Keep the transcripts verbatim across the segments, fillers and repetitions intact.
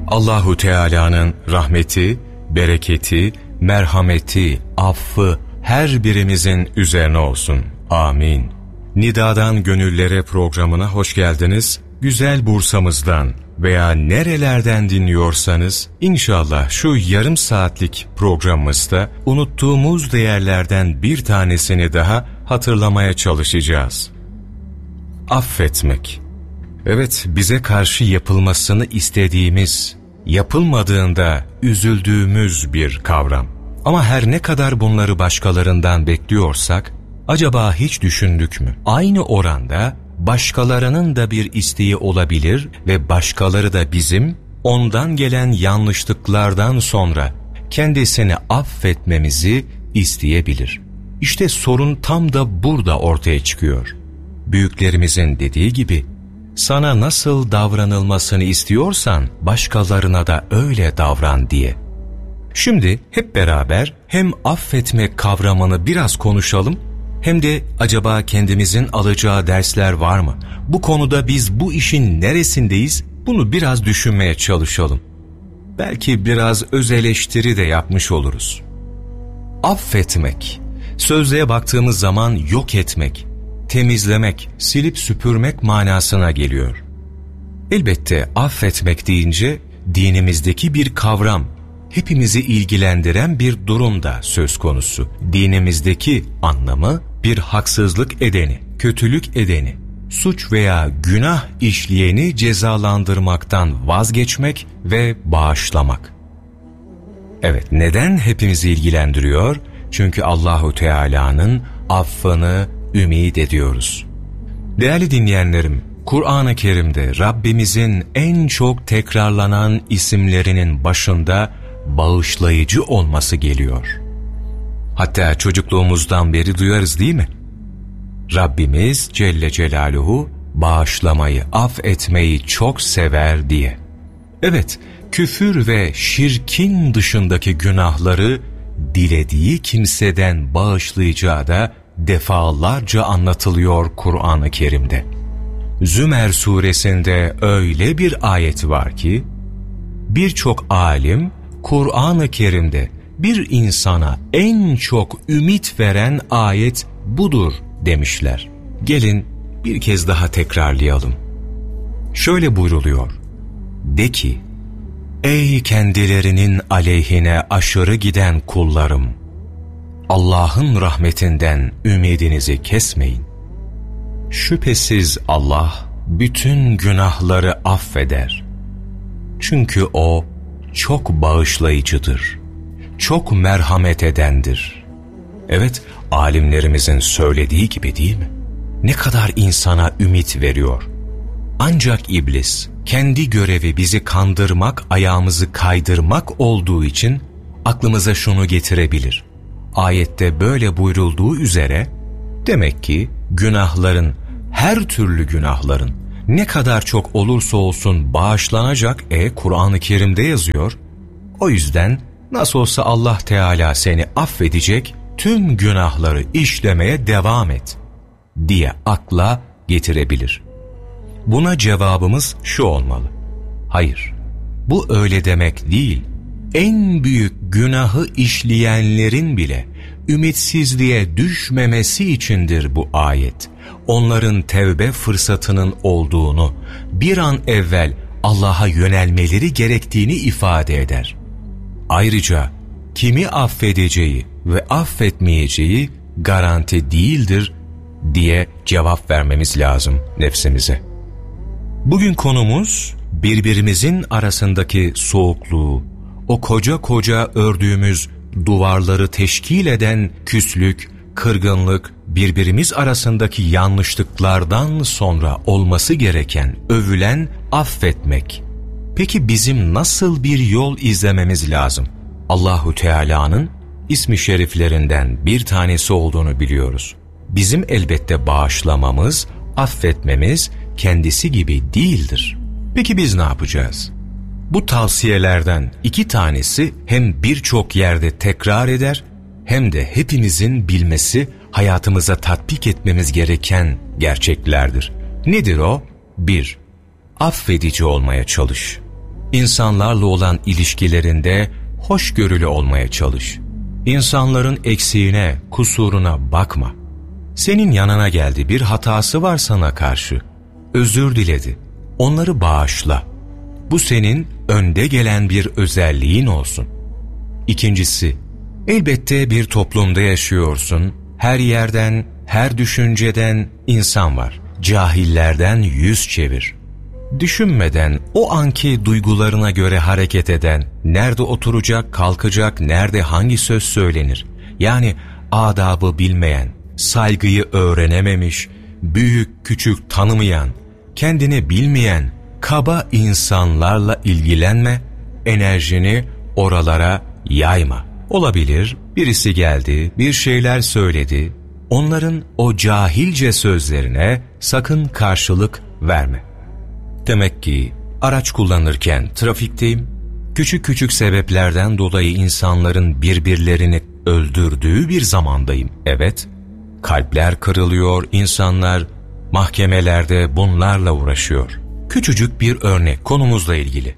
Allahu Teala'nın rahmeti, bereketi, merhameti, affı her birimizin üzerine olsun. Amin. Nidadan Gönüllere programına hoş geldiniz. Güzel Bursa'mızdan veya nerelerden dinliyorsanız inşallah şu yarım saatlik programımızda unuttuğumuz değerlerden bir tanesini daha hatırlamaya çalışacağız. Affetmek. Evet, bize karşı yapılmasını istediğimiz, yapılmadığında üzüldüğümüz bir kavram. Ama her ne kadar bunları başkalarından bekliyorsak, acaba hiç düşündük mü? Aynı oranda başkalarının da bir isteği olabilir ve başkaları da bizim ondan gelen yanlışlıklardan sonra kendisini affetmemizi isteyebilir. İşte sorun tam da burada ortaya çıkıyor. Büyüklerimizin dediği gibi, sana nasıl davranılmasını istiyorsan başkalarına da öyle davran diye. Şimdi hep beraber hem affetme kavramını biraz konuşalım, hem de acaba kendimizin alacağı dersler var mı? Bu konuda biz bu işin neresindeyiz? Bunu biraz düşünmeye çalışalım. Belki biraz öz eleştiri de yapmış oluruz. Affetmek, sözlüğe baktığımız zaman yok etmek, temizlemek, silip süpürmek manasına geliyor. Elbette affetmek deyince dinimizdeki bir kavram, hepimizi ilgilendiren bir durum da söz konusu. Dinimizdeki anlamı bir haksızlık edeni, kötülük edeni, suç veya günah işleyeni cezalandırmaktan vazgeçmek ve bağışlamak. Evet, neden hepimizi ilgilendiriyor? Çünkü Allahu Teala'nın affını ümit ediyoruz. Değerli dinleyenlerim, Kur'an-ı Kerim'de Rabbimizin en çok tekrarlanan isimlerinin başında bağışlayıcı olması geliyor. Hatta çocukluğumuzdan beri duyarız değil mi? Rabbimiz Celle Celaluhu bağışlamayı, affetmeyi çok sever diye. Evet, küfür ve şirkin dışındaki günahları dilediği kimseden bağışlayacağı da defalarca anlatılıyor Kur'an-ı Kerim'de. Zümer suresinde öyle bir ayet var ki, birçok alim Kur'an-ı Kerim'de bir insana en çok ümit veren ayet budur demişler. Gelin bir kez daha tekrarlayalım. Şöyle buyruluyor. De ki, ey kendilerinin aleyhine aşırı giden kullarım! Allah'ın rahmetinden ümidinizi kesmeyin. Şüphesiz Allah bütün günahları affeder. Çünkü O çok bağışlayıcıdır, çok merhamet edendir. Evet, alimlerimizin söylediği gibi değil mi? Ne kadar insana ümit veriyor. Ancak iblis, kendi görevi bizi kandırmak, ayağımızı kaydırmak olduğu için aklımıza şunu getirebilir. Ayette böyle buyurulduğu üzere, demek ki günahların, her türlü günahların ne kadar çok olursa olsun bağışlanacak, e Kur'an-ı Kerim'de yazıyor. O yüzden nasıl olsa Allah Teala seni affedecek, tüm günahları işlemeye devam et diye akla getirebilir. Buna cevabımız şu olmalı. Hayır, bu öyle demek değil. En büyük günahı işleyenlerin bile ümitsizliğe düşmemesi içindir bu ayet. Onların tevbe fırsatının olduğunu, bir an evvel Allah'a yönelmeleri gerektiğini ifade eder. Ayrıca kimi affedeceği ve affetmeyeceği garanti değildir diye cevap vermemiz lazım nefsimize. Bugün konumuz birbirimizin arasındaki soğukluğu, o koca koca ördüğümüz duvarları teşkil eden küslük, kırgınlık, birbirimiz arasındaki yanlışlıklardan sonra olması gereken, övülen affetmek. Peki bizim nasıl bir yol izlememiz lazım? Allahu Teala'nın ismi şeriflerinden bir tanesi olduğunu biliyoruz. Bizim elbette bağışlamamız, affetmemiz kendisi gibi değildir. Peki biz ne yapacağız? Bu tavsiyelerden iki tanesi hem birçok yerde tekrar eder, hem de hepimizin bilmesi, hayatımıza tatbik etmemiz gereken gerçeklerdir. Nedir o? bir. Affedici olmaya çalış. İnsanlarla olan ilişkilerinde hoşgörülü olmaya çalış. İnsanların eksiğine, kusuruna bakma. Senin yanına geldi, bir hatası var sana karşı. Özür diledi. Onları bağışla. Bu senin önde gelen bir özelliğin olsun. İkincisi, elbette bir toplumda yaşıyorsun. Her yerden, her düşünceden insan var. Cahillerden yüz çevir. Düşünmeden, o anki duygularına göre hareket eden, nerede oturacak, kalkacak, nerede hangi söz söylenir, yani adabı bilmeyen, saygıyı öğrenememiş, büyük küçük tanımayan, kendini bilmeyen, kaba insanlarla ilgilenme, enerjini oralara yayma. Olabilir, birisi geldi, bir şeyler söyledi, onların o cahilce sözlerine sakın karşılık verme. Demek ki araç kullanırken trafikteyim, küçük küçük sebeplerden dolayı insanların birbirlerini öldürdüğü bir zamandayım. Evet, kalpler kırılıyor, insanlar mahkemelerde bunlarla uğraşıyor. Küçücük bir örnek konumuzla ilgili.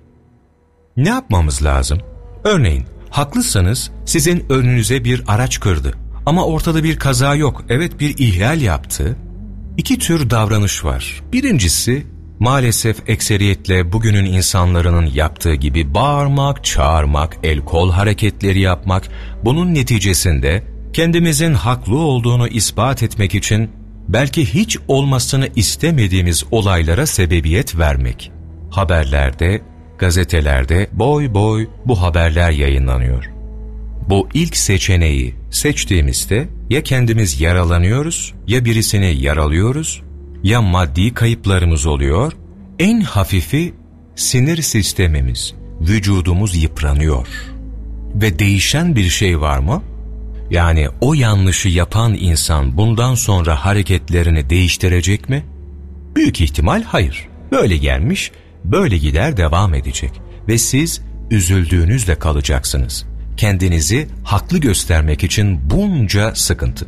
Ne yapmamız lazım? Örneğin, haklısınız, sizin önünüze bir araç kırdı ama ortada bir kaza yok, evet bir ihlal yaptı. İki tür davranış var. Birincisi, maalesef ekseriyetle bugünün insanların yaptığı gibi bağırmak, çağırmak, el kol hareketleri yapmak, bunun neticesinde kendimizin haklı olduğunu ispat etmek için belki hiç olmasını istemediğimiz olaylara sebebiyet vermek. Haberlerde, gazetelerde boy boy bu haberler yayınlanıyor. Bu ilk seçeneği seçtiğimizde ya kendimiz yaralanıyoruz, ya birisini yaralıyoruz, ya maddi kayıplarımız oluyor, en hafifi sinir sistemimiz, vücudumuz yıpranıyor. Ve değişen bir şey var mı? Yani o yanlışı yapan insan bundan sonra hareketlerini değiştirecek mi? Büyük ihtimal hayır. Böyle gelmiş, böyle gider devam edecek. Ve siz üzüldüğünüzle kalacaksınız. Kendinizi haklı göstermek için bunca sıkıntı.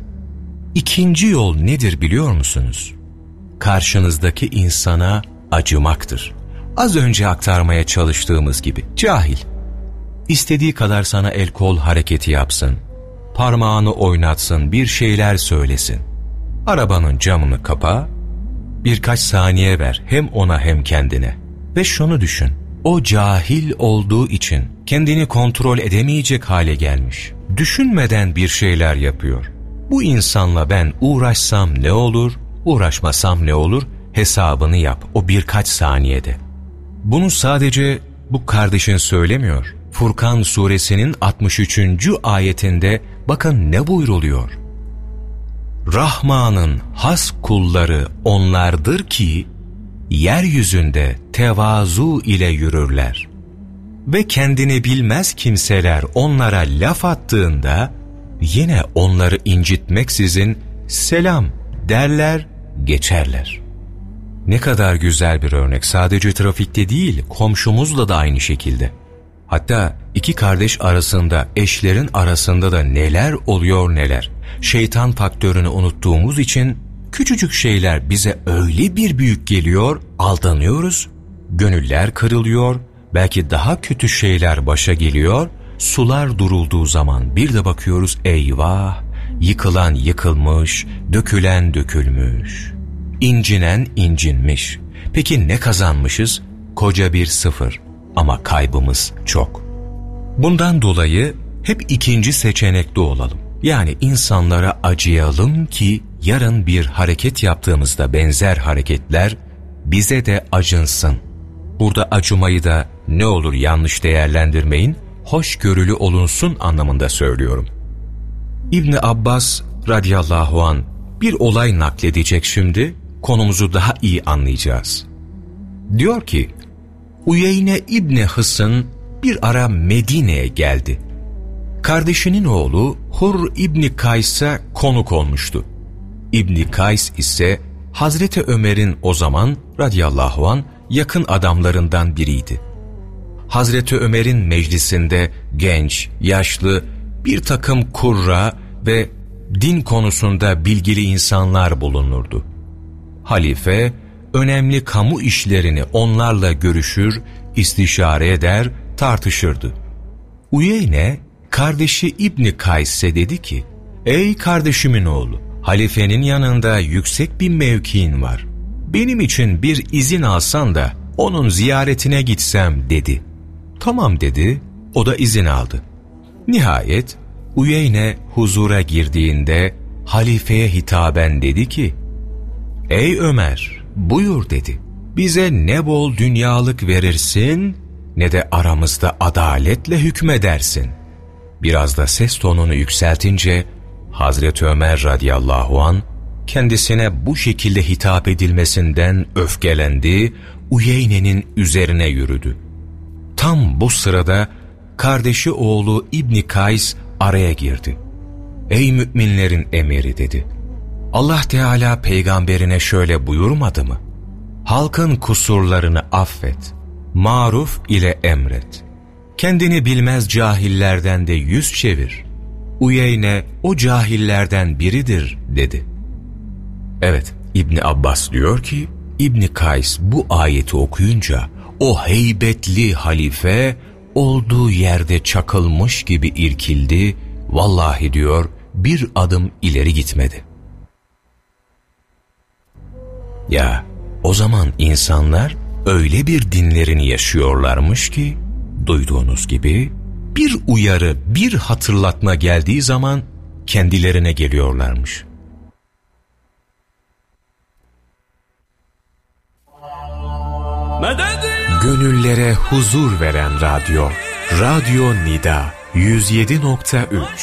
İkinci yol nedir biliyor musunuz? Karşınızdaki insana acımaktır. Az önce aktarmaya çalıştığımız gibi cahil. İstediği kadar sana el kol hareketi yapsın, parmağını oynatsın, bir şeyler söylesin. Arabanın camını kapa, birkaç saniye ver hem ona hem kendine. Ve şunu düşün, o cahil olduğu için kendini kontrol edemeyecek hale gelmiş. Düşünmeden bir şeyler yapıyor. Bu insanla ben uğraşsam ne olur, uğraşmasam ne olur hesabını yap o birkaç saniyede. Bunu sadece bu kardeşin söylemiyor. Furkan suresinin altmış üçüncü ayetinde bakın ne buyruluyor. Rahman'ın has kulları onlardır ki yeryüzünde tevazu ile yürürler. Ve kendini bilmez kimseler onlara laf attığında yine onları incitmeksizin selam derler, geçerler. Ne kadar güzel bir örnek. Sadece trafikte değil, komşumuzla da aynı şekilde. Hatta iki kardeş arasında, eşlerin arasında da neler oluyor neler. Şeytan faktörünü unuttuğumuz için küçücük şeyler bize öyle bir büyük geliyor, aldanıyoruz, gönüller kırılıyor, belki daha kötü şeyler başa geliyor, sular durulduğu zaman bir de bakıyoruz eyvah, yıkılan yıkılmış, dökülen dökülmüş, incinen incinmiş. Peki ne kazanmışız? Koca bir sıfır ama kaybımız çok. Bundan dolayı hep ikinci seçenekte olalım. Yani insanlara acıyalım ki yarın bir hareket yaptığımızda benzer hareketler bize de acınsın. Burada acımayı da ne olur yanlış değerlendirmeyin, hoşgörülü olunsun anlamında söylüyorum. İbn Abbas radıyallahu an bir olay nakledecek şimdi, konumuzu daha iyi anlayacağız. Diyor ki, Uyeyne İbni Hısn bir ara Medine'ye geldi. Kardeşinin oğlu Hur İbni Kays'a konuk olmuştu. İbni Kays ise Hazreti Ömer'in o zaman radıyallahu an yakın adamlarından biriydi. Hazreti Ömer'in meclisinde genç, yaşlı bir takım kurra ve din konusunda bilgili insanlar bulunurdu. Halife önemli kamu işlerini onlarla görüşür, istişare eder, tartışırdı. Uyeyne, kardeşi İbni Kays'e dedi ki, ''Ey kardeşimin oğlu, halifenin yanında yüksek bir mevkiin var. Benim için bir izin alsan da onun ziyaretine gitsem.'' dedi. ''Tamam.'' dedi, o da izin aldı. Nihayet Uyeyne huzura girdiğinde halifeye hitaben dedi ki, ''Ey Ömer, buyur.'' dedi. ''Bize ne bol dünyalık verirsin, ne de aramızda adaletle hükmedersin.'' Biraz da ses tonunu yükseltince Hazreti Ömer radıyallahu an kendisine bu şekilde hitap edilmesinden öfkelendi, Uyeyne'nin üzerine yürüdü. Tam bu sırada kardeşi oğlu İbni Kays araya girdi. ''Ey müminlerin emiri.'' dedi. ''Allah Teala peygamberine şöyle buyurmadı mı? Halkın kusurlarını affet, maruf ile emret. Kendini bilmez cahillerden de yüz çevir. Uyeyne o cahillerden biridir.'' dedi. Evet, İbni Abbas diyor ki, İbni Kays bu ayeti okuyunca o heybetli halife olduğu yerde çakılmış gibi irkildi, vallahi diyor bir adım ileri gitmedi. Ya o zaman insanlar öyle bir dinlerini yaşıyorlarmış ki, duyduğunuz gibi bir uyarı, bir hatırlatma geldiği zaman kendilerine geliyorlarmış. Gönüllere huzur veren radyo, Radyo Nida yüz yedi nokta üç.